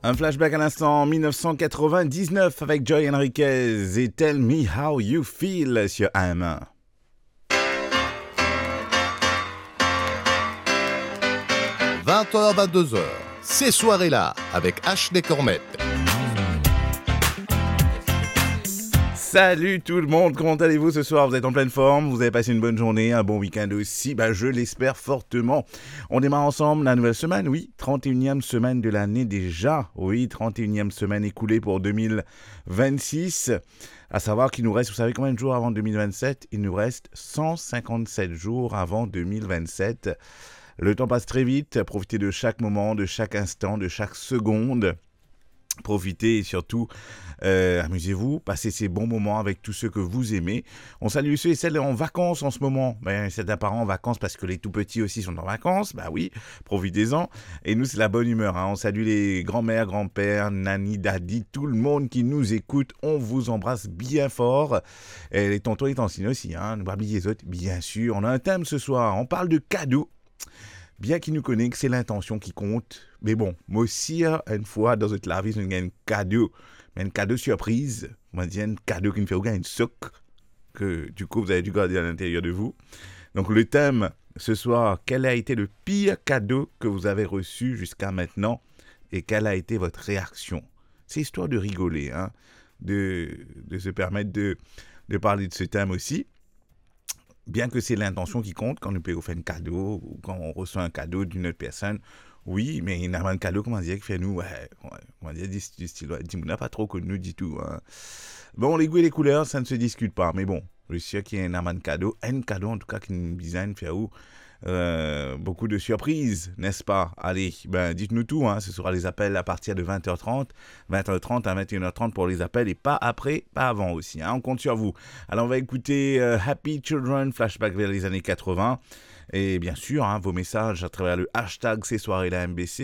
Un flashback à l'instant 1999 avec Joy Enriquez et Tell Me How You Feel sur AM1. 20h, 22h, ces soirées-là avec Ashley Cormette. Salut tout le monde, comment allez-vous ce soir? Vous êtes en pleine forme? Vous avez passé une bonne journée, un bon week-end aussi? Je l'espère fortement. On démarre ensemble la nouvelle semaine, oui, 31e semaine de l'année déjà. Oui, 31e semaine écoulée pour 2026. À savoir qu'il nous reste, vous savez combien de jours avant 2027? Il nous reste 157 jours avant 2027. Le temps passe très vite, profitez de chaque moment, de chaque instant, de chaque seconde. Profitez et surtout, amusez-vous, passez ces bons moments avec tous ceux que vous aimez. On salue ceux et celles en vacances en ce moment. Certains parents en vacances parce que les tout petits aussi sont en vacances. Oui, profitez-en. Et nous, c'est la bonne humeur. On salue les grands-mères, grands-pères, nanny, daddy, tout le monde qui nous écoute. On vous embrasse bien fort. Et les tontons et tantines aussi. Ne pas oublier les autres, bien sûr. On a un thème ce soir. On parle de cadeaux. Bien qu'il nous connaisse, c'est l'intention qui compte. Mais bon, moi aussi, une fois, dans notre vie, j'ai un cadeau. Mais un cadeau surprise. Moi, j'ai un cadeau qui me fait gagner une soc que, du coup, vous avez dû garder à l'intérieur de vous. Donc, le thème, ce soir, quel a été le pire cadeau que vous avez reçu jusqu'à maintenant et quelle a été votre réaction? C'est histoire de rigoler, de se permettre de parler de ce thème aussi. Bien que c'est l'intention qui compte quand on peut faire un cadeau ou quand on reçoit un cadeau d'une autre personne, oui, mais il y a un cadeau, comment dire, qui fait nous, on dire du style, on n'a pas trop connu du tout. Bon, les goûts et les couleurs, ça ne se discute pas, mais bon, je suis sûr qu'il y a un cadeau en tout cas qui nous design, fait où beaucoup de surprises, n'est-ce pas? Allez, dites-nous tout, ce sera les appels à partir de 20h30 à 21h30 pour les appels et pas après, pas avant aussi, on compte sur vous. Alors on va écouter Happy Children, flashback vers les années 80 et bien sûr vos messages à travers le hashtag ces soirées la MBC.